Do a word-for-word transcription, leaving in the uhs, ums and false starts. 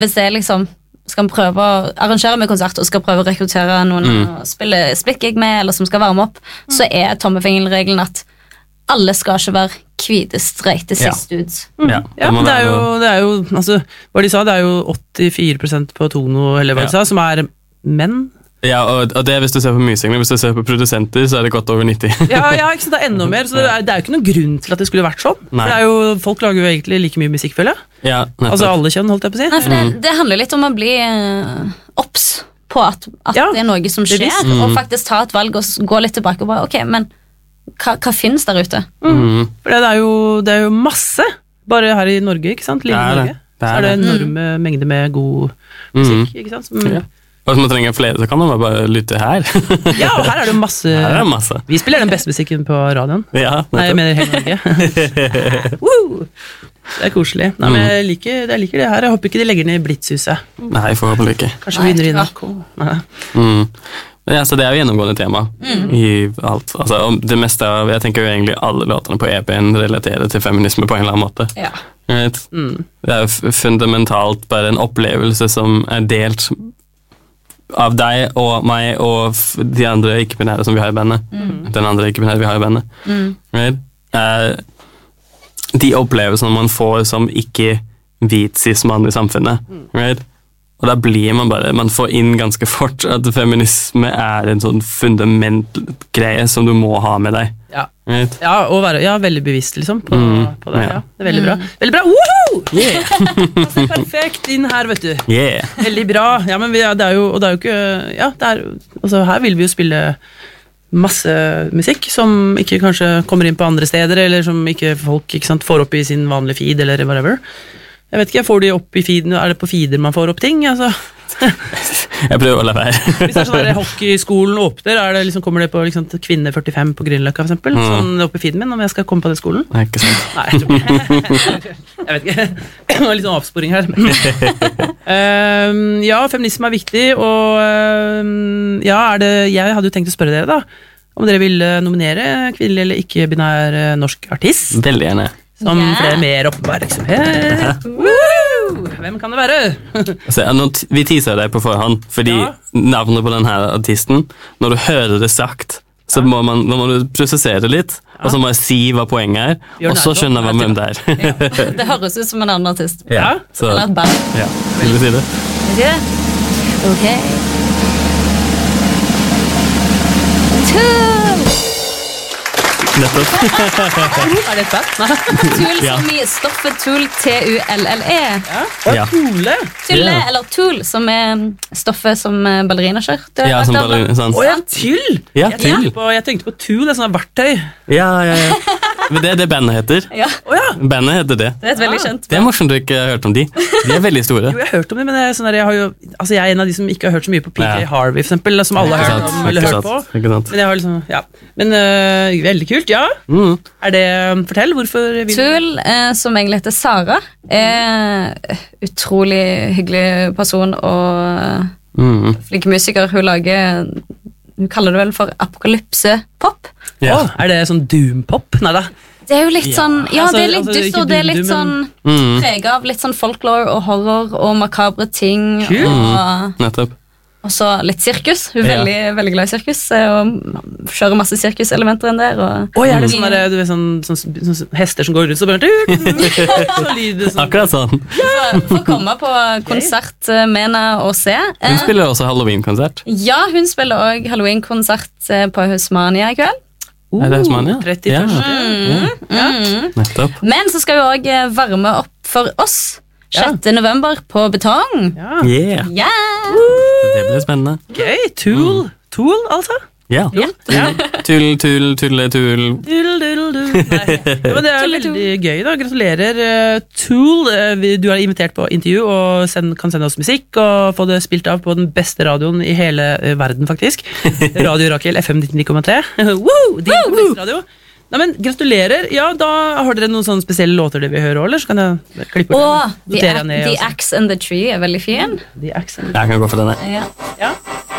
hvis det er liksom skal vi prøve å arrangere med konsert og skal prøve å rekruttere noen mm. og spille split-gig med, eller som skal varme opp, mm. så er tommefingerregelen at alle skal ikke være hvite, streite sist ut. Mm. Ja, ja det, er jo, det er jo, altså, hva de sa, det er jo åttifire prosent på Tono, eller hva de sa, som er menn. Ja, og, og det er hvis du ser på musikere, hvis du ser på produsenter, så er det godt over nitti. ja, ja, ikke sant, det er enda mer, så det er, det er jo ikke noen grunn til at det skulle vært sånn. Nei. For det er jo, folk lager jo egentlig like mye musikk, føler jeg. Ja, altså alle kjønn, holdt jeg på å si. Nei, for det, det handler litt om å bli uh, obs på at, at ja, det er noe som skjer, mm. og faktisk ta et valg og gå litt tilbake og bare, ok, men hva, hva finnes der ute? Mm. For det er, jo, det er jo masse, bare her i Norge, ikke sant? Lille Norge. Det er, så er det enorme mm. mengder med god musikk, ikke sant? Som, ja. Og hvis man trenger flere, så kan man bare lytte her. ja, og her er det masse. Her er det masse. Vi spiller den beste musikken på radioen. Ja, Nei, jeg mener hele Norge. Woo! Det er koselig. Nei, men jeg liker, jeg liker det her. Jeg håper ikke de legger ned i Blitzhuset. Nei, forhåpentlig ikke. Kanskje vi begynner i N R K. Nei. Mm. Men ja, så det er jo gjennomgående tema mm. i alt. Altså, det meste av, jeg tenker jo egentlig alle låtene på E P-en relaterer til feminisme på en eller annen måte. Ja. Mm. Det er jo fundamentalt bare en opplevelse som er delt av deg og meg og de andre ikke-binære som vi har i bandet. Mm. Den andre ikke-binære vi har i bandet. Mm. Right? Uh, de opplevelsene man får som ikke-hvit cis-mann i samfunnet. Mm. Right? Og da blir man bare, man får inn ganske fort at feminisme er en sånn fundamentgreie som du må ha med deg. Ja, right? ja og være ja, veldig bevisst liksom på, mm. på det. Ja. Ja. Det er veldig bra. Mm. Veldig bra! Woohoo! Yeah! Altså, perfekt inn her, vet du. Yeah. Veldig bra. Ja, men vi, det er jo, og det er jo ikke, ja, det er, altså her vil vi jo spille masse musikk som ikke kanskje kommer inn på andre steder, eller som ikke folk ikke sant, får opp i sin vanlige feed, eller whatever. Jeg vet ikke, får de opp i feeden, er det på feeder man får opp ting, altså? Jeg prøver å la være. Hvis det er sånn der hockeyskolen åpner, er det liksom, kommer det på liksom, kvinne førtifem på Grünerløkka, for eksempel, mm. sånn opp i feeden min, om jeg skal komme på den skolen? Nei, ikke sant. Nei, jeg tror ikke. Jeg vet ikke, det var litt sånn avsporing her. um, ja, feminisme er viktig, og um, ja, er det, jeg hadde jo tenkt å spørre dere da, om dere ville nominere kvinnelig eller ikke-binær norsk artist. Veldig gjerne. Som yeah. flere mer oppmerksomhet. Hvem kan det være? altså, vi teaser deg på forhånd, fordi ja. navnet på denne artisten, når du hører det sagt, så må, man, må du prosessere litt, ja. og så må jeg si hva poenget er, Bjørn og så skjønner man hvem det er. ja. Det høres ut som en annen artist. Ja. Så, eller et band. Ja. Vil du si det? Ja. Ok. Tool! Nettopp. Er det et band? Tool ja. som i stoffet Tool, T U L L E. Ja, og ja. Tule. Tulle, ja. eller Tool, som er stoffet som ballerinaskjørt. Ja, som ballerina, sant. Å ja, Tull! Ja, jeg, tenkte på, jeg tenkte på Tool, det er sånn verktøy. Ja, ja, ja. Men det er det bandet heter. Ja. Oh, ja. Bandet heter det. Det er et veldig kjent. Det er morsomt du ikke har hørt om de. De er veldig store. Jo, jeg har hørt om de, men jeg, sånn der, jeg, har jo, altså, jeg er en av de som ikke har hørt så mye på P J ja. Harvey, for eksempel, som alle har hørt om eller hørt på. Men jeg har liksom, ja. Men uh, veldig kult, ja. Mm. Er det, fortell, hvorfor vil du? Tool, eh, som egentlig heter Sara, er utrolig hyggelig person og mm. flink musiker. Hun lager, hun kaller det vel for apokalypse-pop. Ja. Oh, er det sånn doom-pop? Neida. Det er jo litt sånn, ja, altså, det er litt altså, dyst, og det er litt sånn mm. preget av litt sånn folklore og horror og makabre ting. Cool. Og, Nettopp. og så litt sirkus. Hun er Ja. veldig, veldig glad i sirkus, og kjører masse sirkuselementer enn der. Og, Oi, er det sånn, der, du vet, sånn, sånn, sånn, sånn hester som går rundt så bare så lyder sånn. Akkurat sånn. for, for å komme på konsert med henne og se. Hun spiller også Halloween-konsert. Ja, hun spiller også Halloween-konsert på Husmania i kveld. Uh, er det Husmania? trettiførste. Mm, ja. mm. Nettopp. Men så skal vi også varme opp for oss sjette november på Betong. Ja. Yeah. Yeah. Det blir spennende. Gøy, Tool. Mm. Tool, altså? Ja. Ja. Tull, tull, tulle, tull. Tull, tull, tull. Nei. Ja, men det er veldig gøy da. Gratulerer, uh, Tool. Uh, du er invitert på intervju og send, kan sende oss musikk og få det spilt av på den beste radioen i hele uh, verden, faktisk. Radio Rakel, F M nittioni komma tre. Woo! Din beste radio. Nei, men gratulerer. Ja, da har dere noen sånne spesielle låter dere vil høre, eller så kan jeg klippe Åh, den. The, the Axe and the Tree er veldig fin. The Axe and the Tree. Jeg kan gå for denne. Ja. Ja.